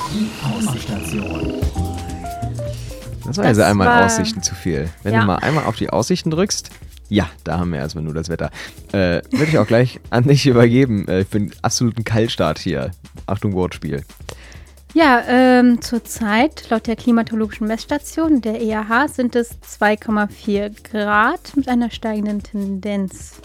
Die Aussichtstation. Das war jetzt einmal Aussichten zu viel. Wenn du mal einmal auf die Aussichten drückst, ja, da haben wir erstmal nur das Wetter. Würde ich auch gleich an dich übergeben für einen absoluten Kaltstart hier. Achtung, Wortspiel. Ja, zurzeit, laut der klimatologischen Messstation, der EAH, sind es 2,4 Grad mit einer steigenden Tendenz.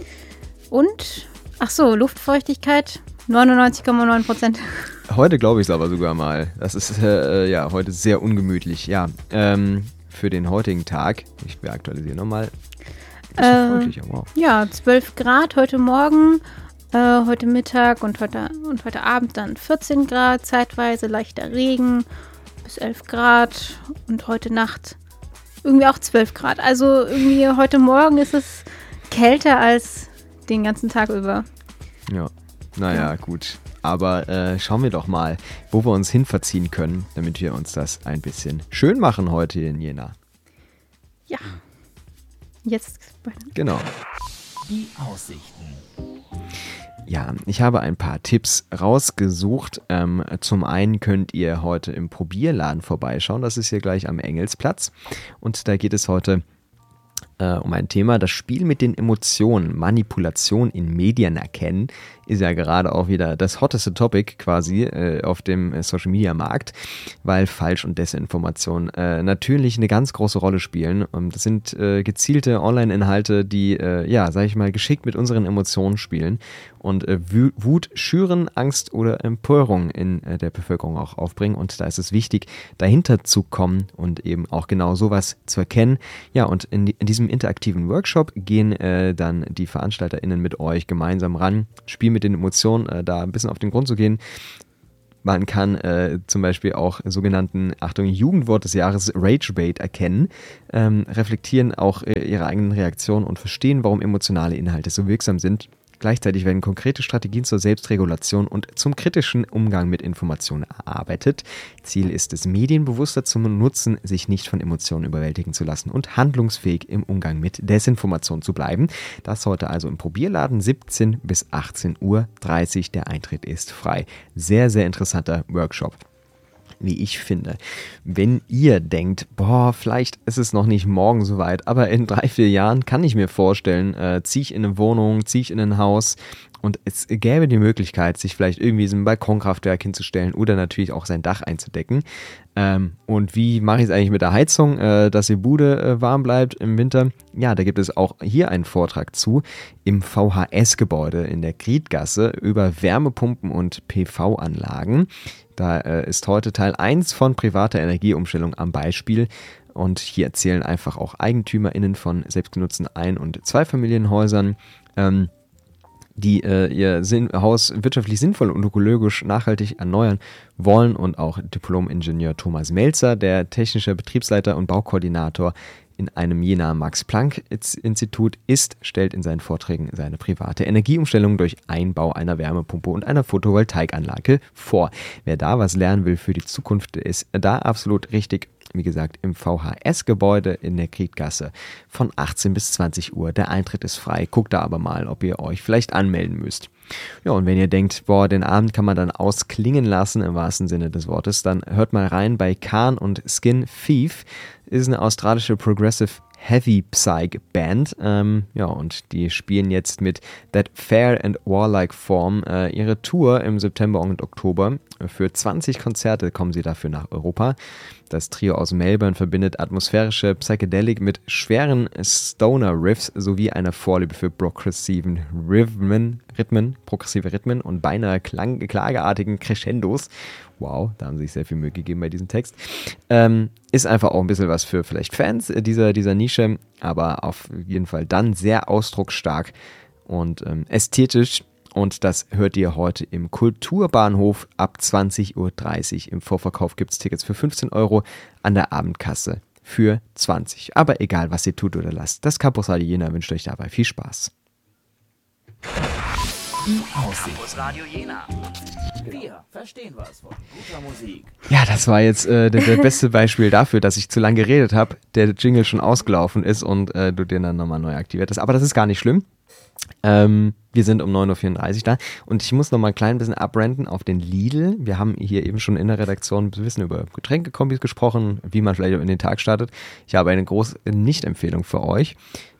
Und, Luftfeuchtigkeit 99,9%. Heute glaube ich es aber sogar mal. Das ist heute sehr ungemütlich. Ja, für den heutigen Tag, ich aktualisiere nochmal. Freundlich, wow. Ja, 12 Grad heute Morgen, heute Mittag und heute Abend dann 14 Grad, zeitweise leichter Regen bis 11 Grad und heute Nacht irgendwie auch 12 Grad. Also irgendwie heute Morgen ist es kälter als den ganzen Tag über. Ja, naja, gut. Aber schauen wir doch mal, wo wir uns hin verziehen können, damit wir uns das ein bisschen schön machen heute in Jena. Ja, jetzt. Genau. Die Aussichten. Ja, ich habe ein paar Tipps rausgesucht. Zum einen könnt ihr heute im Probierladen vorbeischauen. Das ist hier gleich am Engelsplatz. Und da geht es heute um ein Thema, das Spiel mit den Emotionen, Manipulation in Medien erkennen, ist ja gerade auch wieder das hotteste Topic quasi auf dem Social-Media-Markt, weil Falsch- und Desinformation natürlich eine ganz große Rolle spielen. Und das sind gezielte Online-Inhalte, die, sag ich mal, geschickt mit unseren Emotionen spielen und Wut schüren, Angst oder Empörung in der Bevölkerung auch aufbringen. Und da ist es wichtig, dahinter zu kommen und eben auch genau sowas zu erkennen. Ja, und in diesem interaktiven Workshop gehen dann die VeranstalterInnen mit euch gemeinsam ran, spielen mit den Emotionen, da ein bisschen auf den Grund zu gehen. Man kann zum Beispiel auch sogenannten, Jugendwort des Jahres, Ragebait erkennen, reflektieren auch ihre eigenen Reaktionen und verstehen, warum emotionale Inhalte so wirksam sind. Gleichzeitig werden konkrete Strategien zur Selbstregulation und zum kritischen Umgang mit Informationen erarbeitet. Ziel ist es, medienbewusster zu nutzen, sich nicht von Emotionen überwältigen zu lassen und handlungsfähig im Umgang mit Desinformation zu bleiben. Das heute also im Probierladen 17 bis 18:30 Uhr. Der Eintritt ist frei. Sehr, sehr interessanter Workshop, wie ich finde. Wenn ihr denkt, vielleicht ist es noch nicht morgen soweit, aber in 3-4 Jahren kann ich mir vorstellen, ziehe ich in eine Wohnung, ziehe ich in ein Haus und es gäbe die Möglichkeit, sich vielleicht irgendwie so ein Balkonkraftwerk hinzustellen oder natürlich auch sein Dach einzudecken. Und wie mache ich es eigentlich mit der Heizung, dass die Bude warm bleibt im Winter? Ja, da gibt es auch hier einen Vortrag zu im VHS-Gebäude in der Griedgasse über Wärmepumpen und PV-Anlagen. Da ist heute Teil 1 von privater Energieumstellung am Beispiel. Und hier erzählen einfach auch EigentümerInnen von selbstgenutzten Ein- und Zweifamilienhäusern, die ihr Haus wirtschaftlich sinnvoll und ökologisch nachhaltig erneuern wollen. Und auch Diplom-Ingenieur Thomas Melzer, der technische Betriebsleiter und Baukoordinator in einem Jenaer Max-Planck-Institut ist, stellt in seinen Vorträgen seine private Energieumstellung durch Einbau einer Wärmepumpe und einer Photovoltaikanlage vor. Wer da was lernen will für die Zukunft, ist da absolut richtig. Wie gesagt, im VHS-Gebäude in der Griedgasse von 18 bis 20 Uhr. Der Eintritt ist frei. Guckt da aber mal, ob ihr euch vielleicht anmelden müsst. Ja, und wenn ihr denkt, den Abend kann man dann ausklingen lassen, im wahrsten Sinne des Wortes, dann hört mal rein bei Khan und Skin Thief. Ist eine australische Progressive Heavy Psych Band. Und die spielen jetzt mit That Fair and Warlike Form ihre Tour im September und Oktober. Für 20 Konzerte kommen sie dafür nach Europa. Das Trio aus Melbourne verbindet atmosphärische Psychedelic mit schweren Stoner-Riffs sowie einer Vorliebe für progressive Rhythmen und beinahe klageartigen Crescendos. Wow, da haben sie sich sehr viel Mühe gegeben bei diesem Text. Ist einfach auch ein bisschen was für vielleicht Fans dieser Nische, aber auf jeden Fall dann sehr ausdrucksstark und ästhetisch. Und das hört ihr heute im Kulturbahnhof ab 20:30 Uhr. Im Vorverkauf gibt es Tickets für 15 €, an der Abendkasse für 20. Aber egal, was ihr tut oder lasst, das Campus Radio Jena wünscht euch dabei viel Spaß. Die Aussicht. Aus Radio Jena. Wir verstehen was von guter Musik. Ja, das war jetzt der beste Beispiel dafür, dass ich zu lange geredet habe, der Jingle schon ausgelaufen ist und du den dann nochmal neu aktiviert hast. Aber das ist gar nicht schlimm. Wir sind um 9.34 Uhr da und ich muss noch mal ein klein bisschen abrenten auf den Lidl. Wir haben hier eben schon in der Redaktion ein bisschen über Getränkekombis gesprochen, wie man vielleicht in den Tag startet. Ich habe eine große Nicht-Empfehlung für euch.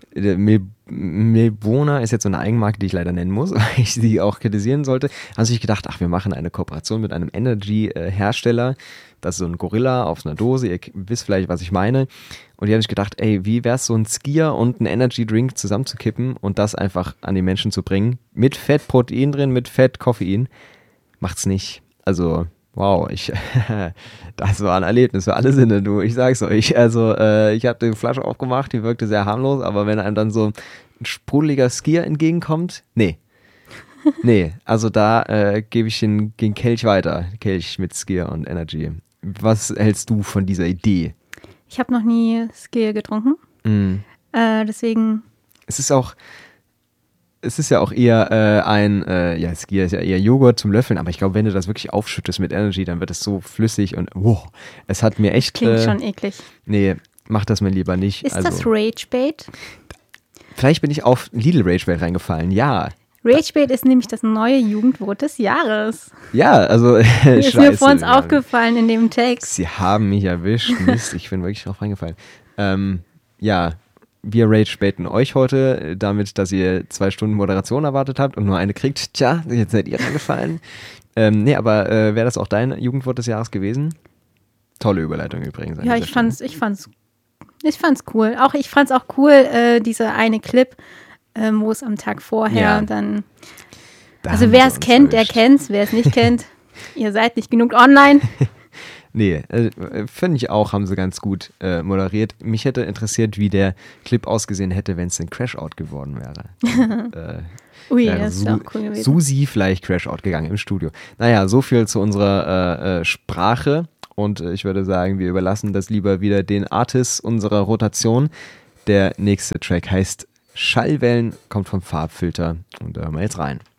Milbona ist jetzt so eine Eigenmarke, die ich leider nennen muss, weil ich sie auch kritisieren sollte. Habe ich gedacht, wir machen eine Kooperation mit einem Energy-Hersteller. Das ist so ein Gorilla auf einer Dose. Ihr wisst vielleicht, was ich meine. Und hier habe ich gedacht, wie wäre es so ein Skier und ein Energy-Drink zusammenzukippen und das einfach an die Menschen zu bringen. Mit Fett, Protein drin, mit Fett, Koffein. Macht's nicht. Also, wow, das war ein Erlebnis für alle Sinne, du. Ich sag's euch. Also, ich habe die Flasche aufgemacht, die wirkte sehr harmlos, aber wenn einem dann so ein sprudeliger Skier entgegenkommt, nee, also da gebe ich den Kelch weiter. Kelch mit Skier und Energy. Was hältst du von dieser Idee? Ich habe noch nie Skier getrunken. Deswegen. Es ist ja auch eher Skier ist ja eher Joghurt zum Löffeln, aber ich glaube, wenn du das wirklich aufschüttest mit Energy, dann wird es so flüssig und es hat mir echt... Klingt schon eklig. Nee, mach das mir lieber nicht. Ist das Ragebait? Vielleicht bin ich auf Lidl Ragebait reingefallen, ja. Ragebait ist nämlich das neue Jugendwort des Jahres. Ja, also ist mir vor uns aufgefallen in dem Text. Sie haben mich erwischt. Mist, ich bin wirklich drauf reingefallen. Wir ragebaiten euch heute damit, dass ihr 2 Stunden Moderation erwartet habt und nur eine kriegt. Tja, jetzt seid ihr reingefallen. Aber wäre das auch dein Jugendwort des Jahres gewesen? Tolle Überleitung übrigens. Ja, ich fand's cool. Ich fand's auch cool, dieser eine Clip, wo es am Tag vorher dann... Also wer es kennt, der kennt's. Wer es nicht kennt, ihr seid nicht genug online. Nee, finde ich auch, haben sie ganz gut moderiert. Mich hätte interessiert, wie der Clip ausgesehen hätte, wenn es ein Crashout geworden wäre. Das ist auch cool gewesen. Susi vielleicht Crashout gegangen im Studio. Naja, so viel zu unserer Sprache. Und ich würde sagen, wir überlassen das lieber wieder den Artists unserer Rotation. Der nächste Track heißt Schallwellen, kommt vom Farbfilter und da hören wir jetzt rein.